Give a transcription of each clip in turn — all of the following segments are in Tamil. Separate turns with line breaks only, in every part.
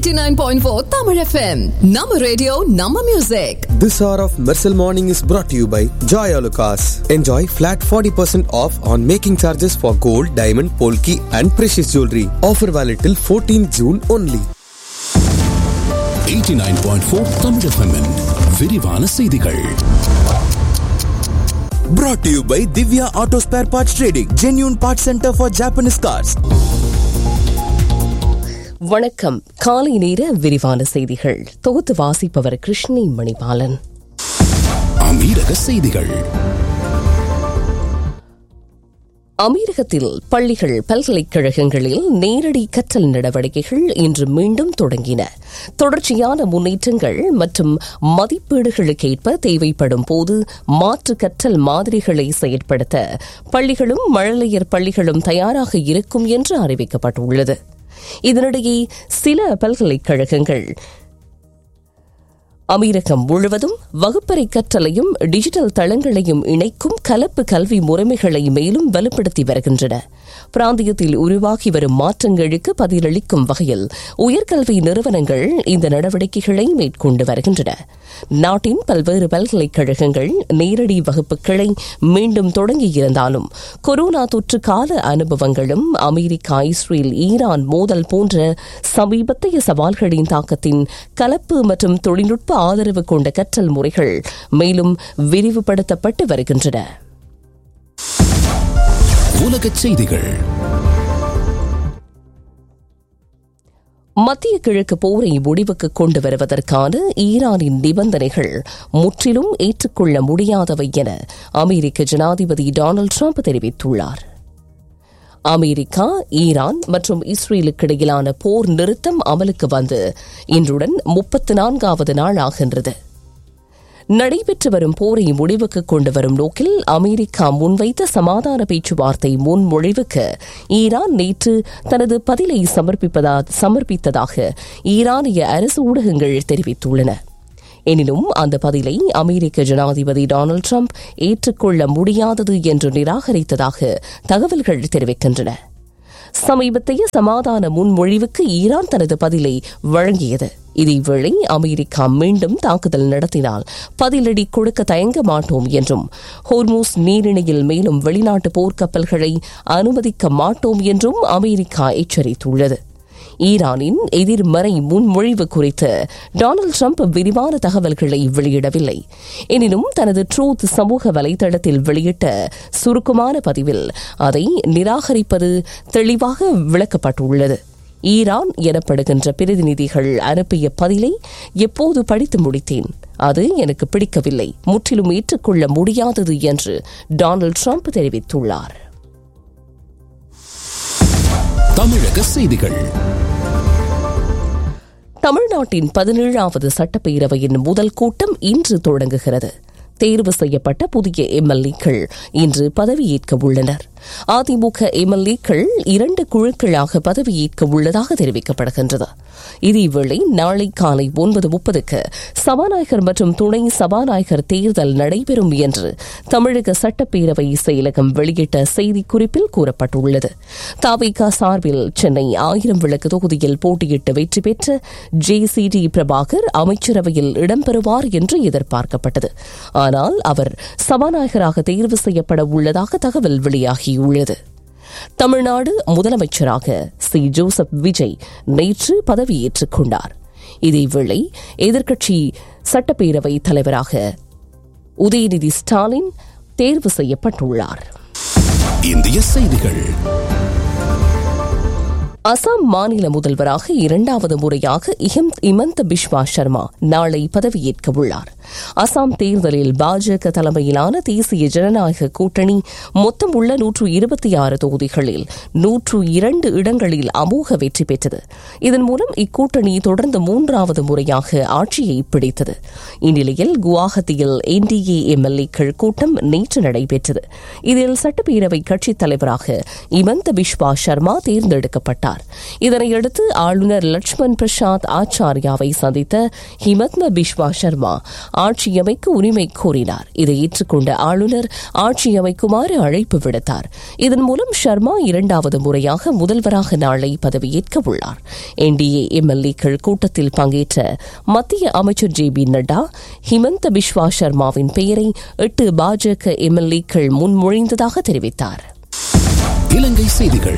89.4 Tamil FM. Nama radio, Nama music.
This hour of Mersal Morning is brought to you by Joy Alucas. Enjoy flat 40% off on making charges for gold, diamond, polki and precious jewelry. Offer valid till 14 June only.
89.4 Tamil FM விரிவான செய்திகள்.
Brought to you by Divya Auto Spare Parts Trading, genuine parts center for Japanese cars.
வணக்கம். காலை நேர விரிவான செய்திகள் தொகுத்து வாசிப்பவர் கிருஷ்ணி மணிபாலன்.
அமீரக செய்திகள்.
அமீரகத்தில் பள்ளிகள், பல்கலைக்கழகங்களில் நேரடி கற்றல் நடவடிக்கைகள் இன்று மீண்டும் தொடங்கின. தொடர்ச்சியான முன்னேற்றங்கள் மற்றும் மதிப்பீடுகளுக்கேற்ப தேவைப்படும் போது மாற்று கற்றல் மாதிரிகளை செயற்படுத்த பள்ளிகளும் மழலையர் பள்ளிகளும் தயாராக இருக்கும் என்று அறிவிக்கப்பட்டுள்ளது. இதனிடையே சில பல்கலைக்கழகங்கள் அமீரகம் முழுவதும் வகுப்பறை கற்றலையும் டிஜிட்டல் தளங்களையும் இணைக்கும் கலப்பு கல்வி முறைமைகளை மேலும் வலுப்படுத்தி வருகின்றன. பிராந்தியத்தில் உருவாகி வரும் மாற்றங்களுக்கு பதிலளிக்கும் வகையில் உயர்கல்வி நிறுவனங்கள் இந்த நடவடிக்கைகளை மேற்கொண்டு வருகின்றன. நாட்டின் பல்வேறு பல்கலைக்கழகங்கள் நேரடி வகுப்புகளை மீண்டும் தொடங்கியிருந்தாலும் கொரோனா தொற்று கால அனுபவங்களும் அமெரிக்கா, இஸ்ரேல், ஈரான் மோதல் போன்ற சமீபத்திய சவால்களின் தாக்கத்தின் கலப்பு மற்றும் தொழில்நுட்ப ஆதரவு கொண்ட கற்றல் முறைகள் மேலும் விரிவுபடுத்தப்பட்டு வருகின்றன.
உலகச் செய்திகள்.
மத்திய கிழக்கு போரை முடிவுக்கு கொண்டு வருவதற்கான ஈரானின் நிபந்தனைகள் முற்றிலும் ஏற்றுக்கொள்ள முடியாதவை என அமெரிக்க ஜனாதிபதி டொனால்டு டிரம்ப் தெரிவித்துள்ளார். அமெரிக்கா, ஈரான் மற்றும் இஸ்ரேலுக்கிடையிலான போர் நிறுத்தம் அமலுக்கு வந்து இன்றுடன் 34வது நாள் ஆகின்றது. நடைபெற்று வரும் போரை முடிவுக்கு கொண்டு வரும் நோக்கில் அமெரிக்கா முன்வைத்த சமாதான பேச்சுவார்த்தை முன்மொழிவுக்கு ஈரான் நேற்று தனது பதிலை சமர்ப்பித்ததாக ஈரானிய அரசு ஊடகங்கள் தெரிவித்துள்ளன. எனினும் அந்த பதிலை அமெரிக்க ஜனாதிபதி டொனால்டு டிரம்ப் ஏற்றுக்கொள்ள முடியாதது என்று நிராகரித்ததாக தகவல்கள் தெரிவிக்கின்றன. சமீபத்திய சமாதான முன்மொழிவுக்கு ஈரான் தனது பதிலை வழங்கியது. இதேவேளை அமெரிக்கா மீண்டும் தாக்குதல் நடத்தினால் பதிலடி கொடுக்க தயங்க மாட்டோம் என்றும் ஹோர்மூஸ் நீரிணையில் மேலும் வெளிநாட்டு போர்க்கப்பல்களை அனுமதிக்க மாட்டோம் என்றும் அமெரிக்கா எச்சரித்துள்ளது. ஈரானின் எதிர்மறை முன்மொழிவு குறித்து டொனால்டு டிரம்ப் விரிவான தகவல்களை வெளியிடவில்லை. எனினும் தனது ட்ரூத் சமூக வலைதளத்தில் வெளியிட்ட சுருக்கமான பதிவில் அதை நிராகரிப்பது தெளிவாக விளக்கப்பட்டுள்ளது. ஈரான் எனப்படுகின்ற பிரதிநிதிகள் அனுப்பிய பதிலை எப்போது படித்து முடித்தேன். அது எனக்கு பிடிக்கவில்லை, முற்றிலும் ஏற்றுக்கொள்ள முடியாதது என்று டொனால்டு டிரம்ப் தெரிவித்துள்ளார்.
தமிழக செய்திகள்.
தமிழ்நாட்டின் 17வது சட்டப்பேரவையின் முதல் கூட்டம் இன்று தொடங்குகிறது. தேர்வு செய்யப்பட்ட புதிய எம்எல்ஏக்கள் இன்று பதவியேற்க உள்ளனர். அதிமுக எம்எல்ஏக்கள் 2 குழுக்களாக பதவியேற்க உள்ளதாக தெரிவிக்கப்படுகின்றது. இதேவேளை நாளை காலை 9:30க்கு சபாநாயகர் மற்றும் துணை சபாநாயகர் தேர்தல் நடைபெறும் என்று தமிழக சட்டப்பேரவை செயலகம் வெளியிட்ட செய்திக்குறிப்பில் கூறப்பட்டுள்ளது. தவிக சார்பில் சென்னை 1000 விளக்கு தொகுதியில் போட்டியிட்டு வெற்றி பெற்ற ஜே.சி.டி. பிரபாகர் அமைச்சரவையில் இடம்பெறுவார் என்று எதிர்பார்க்கப்பட்டது. ஆனால் அவர் சபாநாயகராக தேர்வு செய்யப்பட உள்ளதாக தகவல் வெளியாகியுள்ளது. தமிழ்நாடு முதலமைச்சராக சி. ஜோசப் விஜய் நேற்று பதவியேற்றுக் கொண்டார். இதேவேளை எதிர்க்கட்சி சட்டப்பேரவை தலைவராக உதயநிதி ஸ்டாலின் தேர்வு செய்யப்பட்டுள்ளார்.
இந்திய செய்திகள்.
அசாம் மாநில முதல்வராக 2வது முறையாக ஹிமந்த பிஸ்வா சர்மா நாளை பதவியேற்க உள்ளார். அசாம் தேர்தலில் பாஜக தலைமையிலான தேசிய ஜனநாயக கூட்டணி மொத்தம் உள்ள 126 தொகுதிகளில் 102 இடங்களில் அமோக வெற்றி பெற்றது. இதன் மூலம் இக்கூட்டணி தொடர்ந்து 3வது முறையாக ஆட்சியை பிடித்தது. இந்நிலையில் குவாஹத்தியில் என்டிஏ எம்எல்ஏக்கள் கூட்டம் நேற்று நடைபெற்றது. இதில் சட்டப்பேரவை கட்சித் தலைவராக ஹிமந்த பிஸ்வா சர்மா தேர்ந்தெடுக்கப்பட்டார். இதனையடுத்து ஆளுநர் லட்சுமண் பிரசாத் ஆச்சாரியாவை சந்தித்த ஹிமந்த பிஸ்வா சர்மா ஆட்சியமைக்க உரிமை கோரினார். இதை ஏற்றுக்கொண்ட ஆளுநர் ஆட்சியமைக்குமாறு அழைப்பு விடுத்தார். இதன் மூலம் சர்மா இரண்டாவது முறையாக முதல்வராக நாளை பதவியேற்க உள்ளார். என்டிஏ எம்எல்ஏக்கள் கூட்டத்தில் பங்கேற்ற மத்திய அமைச்சர் ஜே.பி. நட்டா ஹிமந்த பிஸ்வா சர்மாவின் பெயரை 8 பாஜக எம்எல்ஏக்கள் முன்மொழிந்ததாக தெரிவித்தார்.
இலங்கை செய்திகள்.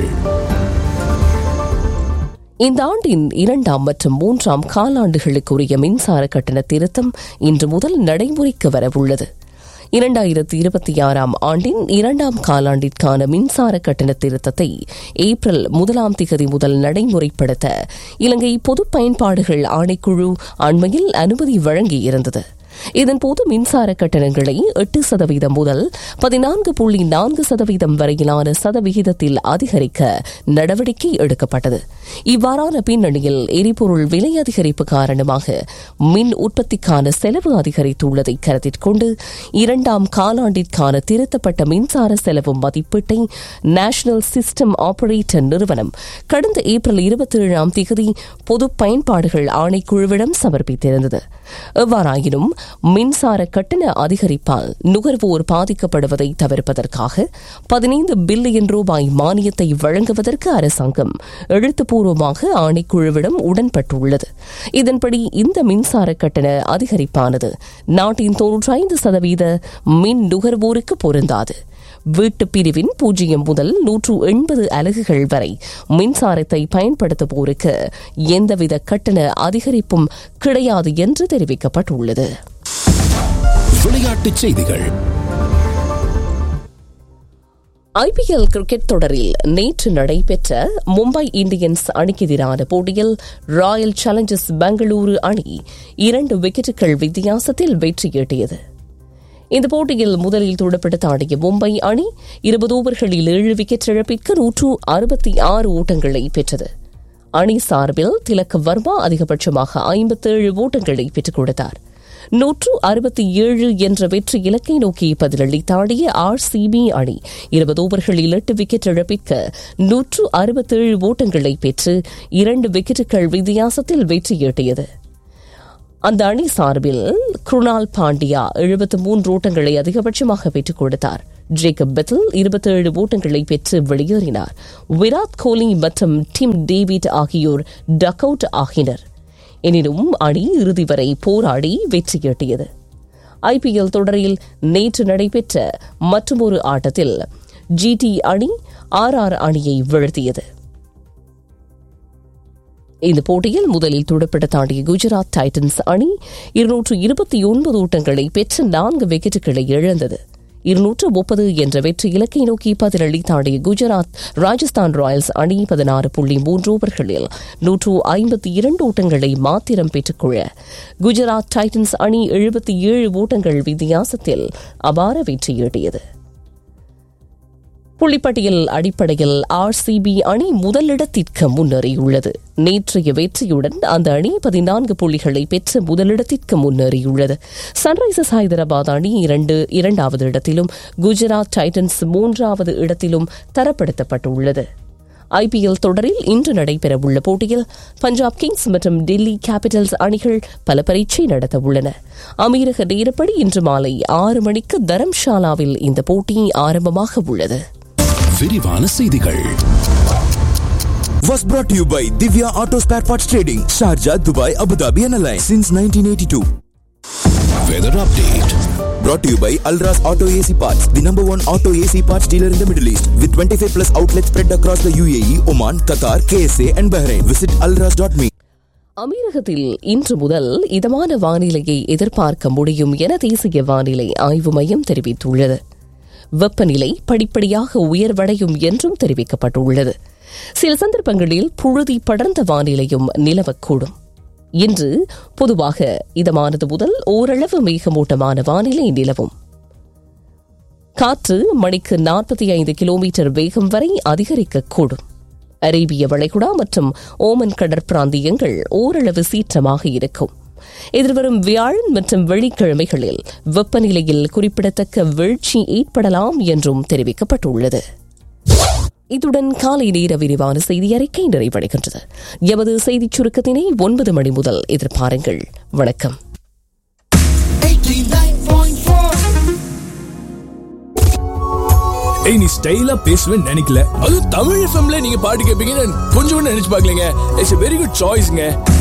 இந்த ஆண்டின் 2ஆம் மற்றும் 3ஆம் காலாண்டுகளுக்குரிய மின்சார கட்டண திருத்தம் இன்று முதல் நடைமுறைக்கு வரவுள்ளது. 2026ஆம் ஆண்டின் 2ஆம் காலாண்டிற்கான மின்சார கட்டண திருத்தத்தை ஏப்ரல் 1ஆம் தேதி முதல் நடைமுறைப்படுத்த இலங்கை பொது பயன்பாடுகள் ஆணைக்குழு அண்மையில் அனுமதி வழங்கியிருந்தது. இதன்போது மின்சார கட்டணங்களை 8% முதல் 14.4% வரையிலான சதவிகிதத்தில் அதிகரிக்க நடவடிக்கை எடுக்கப்பட்டது. இவ்வாறான பின்னணியில் எரிபொருள் விலை அதிகரிப்பு காரணமாக மின் உற்பத்திக்கான செலவு அதிகரித்துள்ளதை கருத்தில் கொண்டு 2ஆம் காலாண்டிற்கான திருத்தப்பட்ட மின்சார செலவு மதிப்பீட்டை நேஷனல் சிஸ்டம் ஆபரேட்டர் நிறுவனம் கடந்த ஏப்ரல் 27ஆம் தேதி பொது பயன்பாடுகள் ஆணைக்குழுவிடம் சமர்ப்பித்திருந்தது. எவ்வாறாயினும் மின்சார கட்டண அதிகரிப்பால் நுகர்வோர் பாதிக்கப்படுவதை தவிர்ப்பதற்காக 15 பில்லியன் ரூபாய் மானியத்தை வழங்குவதற்கு அரசாங்கம் எழுத்துப்பூர்வமாக ஆணைக்குழுவிடம் உடன்பட்டுள்ளது. இதன்படி இந்த மின்சார கட்டண அதிகரிப்பானது நாட்டின் 95% மின் நுகர்வோருக்கு பொருந்தாது. வீட்டு பிரிவின் 0 முதல் 180 அலகுகள் வரை மின்சாரத்தை பயன்படுத்துவோருக்கு எந்தவித கட்டண அதிகரிப்பும் கிடையாது என்று தெரிவிக்கப்பட்டுள்ளது.
விளையாட்டுச் செய்திகள்.
ஐபிஎல் கிரிக்கெட் தொடரில் நேற்று நடைபெற்ற மும்பை இந்தியன்ஸ் அணிக்கு எதிரான போட்டியில் ராயல் சேலஞ்சர்ஸ் பெங்களூரு அணி 2 விக்கெட்டுகள் வித்தியாசத்தில் வெற்றியீட்டியது. இந்த போட்டியில் முதலில் துடுப்படுத்த ஆடிய மும்பை அணி 20 ஓவர்களில் 7 விக்கெட் இழப்பிற்கு 166 ஓட்டங்களை பெற்றது. அணி சார்பில் திலக் வர்மா அதிகபட்சமாக 57 ஓட்டங்களை பெற்றுக் கொடுத்தார். 167 என்ற வெற்றி இலக்கை நோக்கி பதிலளித்தாடிய ஆர்சிபி அணி 20 ஓவர்களில் 8 விக்கெட் இழப்பிற்கு 167 ஓட்டங்களை பெற்று 2 விக்கெட்டுகள் வித்தியாசத்தில் வெற்றியீட்டியது. அந்த அணி சார்பில் குருணால் பாண்டியா 73 ஓட்டங்களை அதிகபட்சமாக பெற்றுக் கொடுத்தார். ஜேக்கப் பெத்தல் 27 ஓட்டங்களை பெற்று வெளியேறினார். விராட் கோலி மற்றும் டிம் டேவிட் ஆகியோர் டக் அவுட் ஆகினர். எனினும் அணி இறுதி வரை போராடி வெற்றியீட்டியது. ஐபிஎல் தொடரில் நேற்று நடைபெற்ற மற்றொரு ஆட்டத்தில் ஜிடி அணி ஆர்ஆர் அணியை வீழ்த்தியது. இந்த போட்டியில் முதலில் துடுப்படுத்த ஆடிய குஜராத் டைட்டன்ஸ் அணி 229 ஓட்டங்களை பெற்று 4 விக்கெட்டுகளை இழந்தது. 230 என்ற வெற்றி இலக்கை நோக்கி பதிலளித்தாடிய குஜராத் ராஜஸ்தான் ராயல்ஸ் அணி 16.3 ஓவர்களில் 152 ஓட்டங்களை மாத்திரம் பெற்றுக்கொள்ள குஜராத் டைட்டன்ஸ் அணி 77 ஓட்டங்கள் வித்தியாசத்தில் அபார வெற்றியீட்டியது. புள்ளிப்பட்டியல் அடிப்படையில் ஆர்சிபி அணி முதலிடத்திற்கு முன்னேறியுள்ளது. நேற்றைய வெற்றியுடன் அந்த அணி 14 புள்ளிகளை பெற்று முதலிடத்திற்கு முன்னேறியுள்ளது. சன்ரைசர்ஸ் ஹைதராபாத் அணி 2வது இடத்திலும் குஜராத் டைட்டன்ஸ் 3வது இடத்திலும் தரப்படுத்தப்பட்டுள்ளது. ஐபிஎல் தொடரில் இன்று நடைபெறவுள்ள போட்டியில் பஞ்சாப் கிங்ஸ் மற்றும் டெல்லி கேபிட்டல்ஸ் அணிகள் பல பரீட்சை நடத்த உள்ளன. அமீரக நேரப்படி இன்று மாலை 6 மணிக்கு தரம்ஷாலாவில் இந்த போட்டி ஆரம்பமாக உள்ளது.
விரிவான செய்திகள்.
Was brought to you by Divya Auto Spare Parts Trading, Sharjah, Dubai, Abu Dhabi and Alliance since 1982.
Weather update.
Brought to you by Alras Auto AC Parts, the #1 auto AC parts dealer in the Middle East, with 25 plus outlets spread across the UAE, Oman, Qatar, KSA and Bahrain. Visit alras.me.
அமீரகத்தில் இன்று முதல் இதமான வானிலையை எதிர்பார்க்க முடியும் என தேசிய வானிலை ஆய்வு மையம் தெரிவித்துள்ளது. வெப்பநிலை படிப்படியாக உயர்வடையும் என்றும் தெரிவிக்கப்பட்டுள்ளது. சில சந்தர்ப்பங்களில் புழுதி படர்ந்த வானிலையும் நிலவக்கூடும். இன்று பொதுவாக இதமானது முதல் ஓரளவு மேகமூட்டமான வானிலை நிலவும். காற்று மணிக்கு 45 கிலோமீட்டர் வேகம் வரை அதிகரிக்கக்கூடும். அரேபிய வளைகுடா மற்றும் ஓமன் கடற்பிராந்தியங்கள் ஓரளவு சீற்றமாக இருக்கும். எதிர்வரும் வியாழன் மற்றும் வெள்ளிக்கிழமைகளில் வெப்பநிலையில் குறிப்பிடத்தக்க வீழ்ச்சி ஏற்படலாம் என்றும் தெரிவிக்கப்பட்டுள்ளது. இத்துடன் காலை நேர விரிவான செய்தி அறிக்கை நிறைவடைகின்றது. எமது செய்திச் சுருக்கத்தினை 9 மணி முதல் எதிர்பாருங்கள். வணக்கம்.
ஏய் நீ ஸ்டைலா பேசுவேன்னு நினைக்கல, அதுவும் தமிழ் எஃப்எம்ல நீங்க பாட்டு கேட்பீங்கன்னு கொஞ்சம் கூட நினைச்சு பார்க்கலங்க. It's a very good choice.